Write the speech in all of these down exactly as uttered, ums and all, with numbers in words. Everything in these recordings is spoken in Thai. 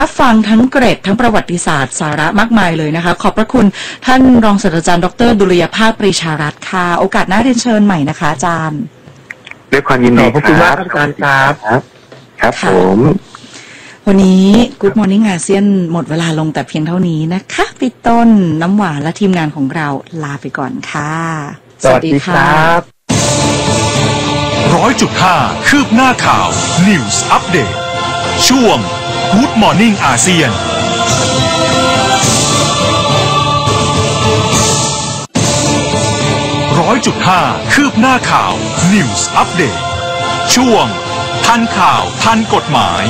ฟังทั้งเกรดทั้งประวัติศาสตร์สาระมากมายเลยนะคะขอบพระคุณท่านรองศาสตราจารย์ดรดุลยภาคปรีชารัตน์ค่ะโอกาสหน้าเรียนเชิญใหม่นะคะอาจารย์ด้วยความยินดีครับขอบคุณมากอาจารย์ครับครับผมวันนี้ Good Morning อาเซียนหมดเวลาลงแต่เพียงเท่านี้นะคะพี่ต้นน้ำหวานและทีมงานของเราลาไปก่อนค่ะสวัสดีครับร้อยจุดห้าคืบหน้าข่าว News Update ช่วง Good Morning อาเซียนร้อยจุดห้าคืบหน้าข่าว News Update ช่วงทันข่าวทันกฎหมาย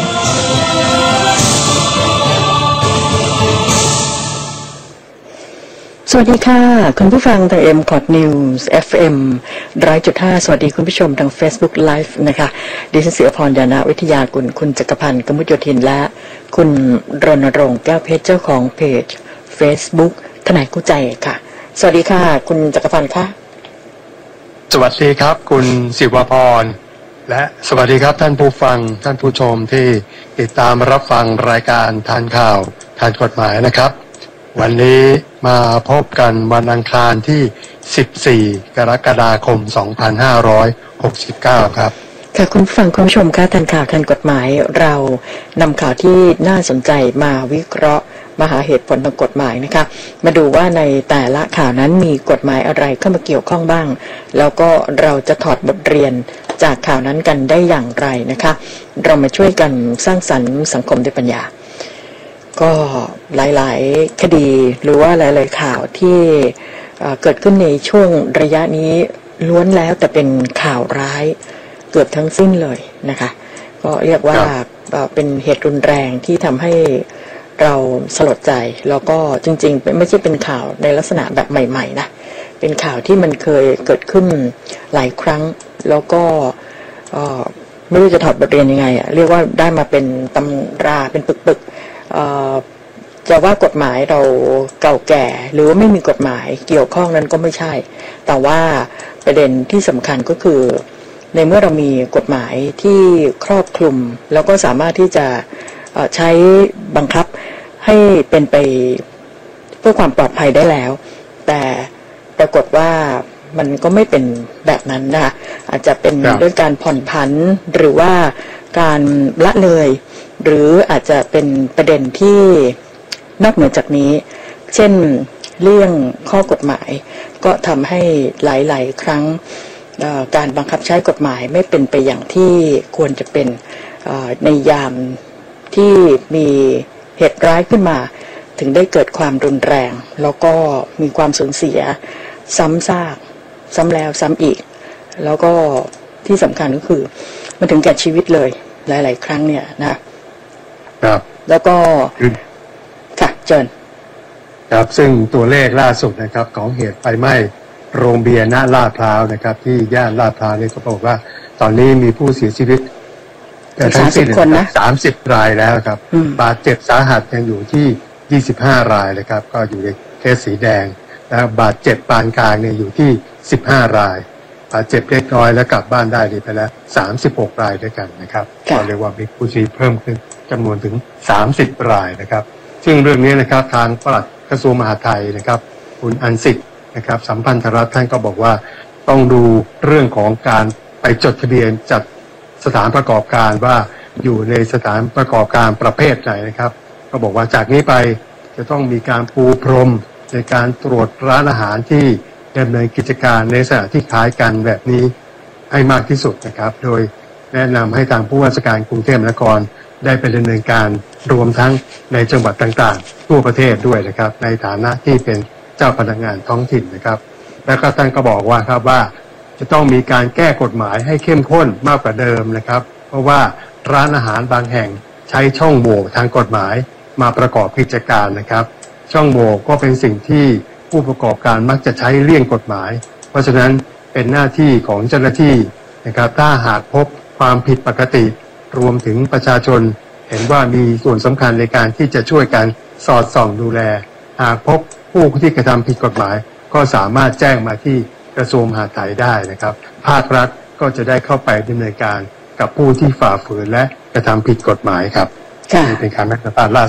สวัสดีค่ะคุณผู้ฟังทาง เอ็ม คอท News เอฟ เอ็ม หนึ่งร้อยจุดห้า สวัสดีคุณผู้ชมทาง Facebook Live นะคะดิฉันเสือพร ยานาวิทยากุลคุณจักรพันธ์กมุจโยธินและคุณรณรงค์แก้วเพชรเจ้าของเพจ Facebook ทนายกู้ใจค่ะสวัสดีค่ะคุณจักรพันธ์ค่ะสวัสดีครับคุณศิวพรและสวัสดีครับท่านผู้ฟังท่านผู้ชมที่ติดตามรับฟังรายการทันข่าวทันกฎหมายนะครับวันนี้มาพบกันวันอังคารที่สิบสี่กรกฎาคมสองพันห้าร้อยหกสิบเก้าครับค่ะคุณผู้ฟังคุณผู้ชมค่ะทันข่าวทันกฎหมายเรานำข่าวที่น่าสนใจมาวิเคราะห์มาหาเหตุผลทางกฎหมายนะคะมาดูว่าในแต่ละข่าวนั้นมีกฎหมายอะไรเข้ามาเกี่ยวข้องบ้างแล้วก็เราจะถอดบทเรียนจากข่าวนั้นกันได้อย่างไรนะคะเรามาช่วยกันสร้างสรรค์สังคมด้วยปัญญาก็หลายๆคดีหรือว่าหลายๆข่าวที่เกิดขึ้นในช่วงระยะนี้ล้วนแล้วแต่เป็นข่าวร้ายเกือบทั้งสิ้นเลยนะคะก็เรียกว่าเป็นเหตุรุนแรงที่ทำให้เราสลดใจแล้วก็จริงๆไม่ใช่เป็นข่าวในลักษณะแบบใหม่ๆนะเป็นข่าวที่มันเคยเกิดขึ้นหลายครั้งแล้วก็ไม่รู้จะถอดบทเรียนยังไงอ่ะเรียกว่าได้มาเป็นตำราเป็นปึกๆจะว่ากฎหมายเราเก่าแก่หรือว่าไม่มีกฎหมายเกี่ยวข้องนั้นก็ไม่ใช่แต่ว่าประเด็นที่สำคัญก็คือในเมื่อเรามีกฎหมายที่ครอบคลุมแล้วก็สามารถที่จะใช้บังคับให้เป็นไปเพื่อความปลอดภัยได้แล้วแต่ปรากฏว่ามันก็ไม่เป็นแบบนั้นนะคะอาจจะเป็นด้วยการผ่อนผันหรือว่าการละเลยหรืออาจจะเป็นประเด็นที่นอกเหนือจากนี้เช่นเรื่องข้อกฎหมายก็ทำให้หลายๆครั้งการบังคับใช้กฎหมายไม่เป็นไปอย่างที่ควรจะเป็นในยามที่มีเหตุร้ายขึ้นมาถึงได้เกิดความรุนแรงแล้วก็มีความสูญเสียซ้ำซากซ้ำแล้วซ้ำอีกแล้วก็ที่สำคัญก็คือมันถึงแก่ชีวิตเลยหลายๆครั้งเนี่ยนะครับแล้วก็ค่ะเจิญครับซึ่งตัวเลขล่าสุดนะครับของเหตุไฟไหม้โรงเบียร์หน้าลาดพร้าวนะครับที่ย่านลาดพร้าวนี่ก็บอกว่าตอนนี้มีผู้เสียชีวิตทั้งสิ้นสามสิบรายแล้วครับบาดเจ็บสาหัสยังอยู่ที่ยี่สิบห้ารายเลยครับก็อยู่ในเคสสีแดงแล้วบาดเจ็บปานกลางเนี่ยอยู่ที่สิบห้ารายบาดเจ็บเล็กน้อยแล้วกลับบ้านได้ไปแล้วสามสิบหกรายด้วยกันนะครับก็เรียกว่ามีผู้เสียชีวิตเพิ่มขึ้นจำนวนถึงสามสิบรายนะครับซึ่งเรื่องนี้นะครับทางปลัดกระทรวงมหาดไทยนะครับคุณอันสิทธิ์นะครับสัมพันธรัฐท่านก็บอกว่าต้องดูเรื่องของการไปจดทะเบียนจัดสถานประกอบการว่าอยู่ในสถานประกอบการประเภทไหนนะครับก็บอกว่าจากนี้ไปจะต้องมีการปูพรมในการตรวจร้านอาหารที่ดำเนินกิจการในสถานที่คล้ายกันแบบนี้ให้มากที่สุดนะครับโดยแนะนำให้ทางผู้ว่าราชการกรุงเทพมหานครได้ไปดำเนินการรวมทั้งในจังหวัดต่างๆทั่วประเทศด้วยนะครับในฐานะที่เป็นเจ้าพนักงานท้องถิ่นนะครับและก็ท่านก็บอกว่าครับว่าจะต้องมีการแก้กฎหมายให้เข้มข้นมากกว่าเดิมนะครับเพราะว่าร้านอาหารบางแห่งใช้ช่องโหว่ทางกฎหมายมาประกอบกิจการนะครับช่องโหว่ก็เป็นสิ่งที่ผู้ประกอบการมักจะใช้เลี่ยงกฎหมายเพราะฉะนั้นเป็นหน้าที่ของเจ้าหน้าที่นะครับถ้าหากพบความผิดปกติรวมถึงประชาชนเห็นว่ามีส่วนสำคัญในการที่จะช่วยกันสอดส่องดูแลหากพบผู้ที่กระทำผิดกฎหมายก็สามารถแจ้งมาที่กระทรวงมหาดไทยได้นะครับภาครัฐก็จะได้เข้าไปดำเนินการกับผู้ที่ฝ่าฝืนและกระทำผิดกฎหมายครับนี่เป็นคำแนะนำล่า